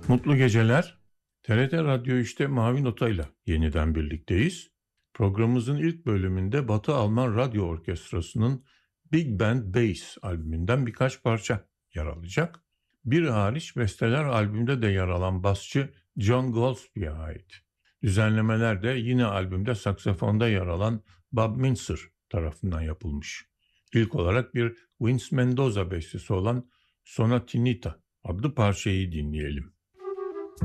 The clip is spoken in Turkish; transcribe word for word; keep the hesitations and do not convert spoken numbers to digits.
Mutlu geceler. T R T Radyo işte Mavi Nota'yla yeniden birlikteyiz. Programımızın ilk bölümünde Batı Alman Radyo Orkestrası'nın Big Band Bass albümünden birkaç parça yer alacak. Bir hariç besteler albümde de yer alan basçı John Goldsby'e ait. Düzenlemeler de yine albümde saksafonda yer alan Bob Mintzer tarafından yapılmış. İlk olarak bir Vince Mendoza bestesi olan Sonatinita adlı parçayı dinleyelim.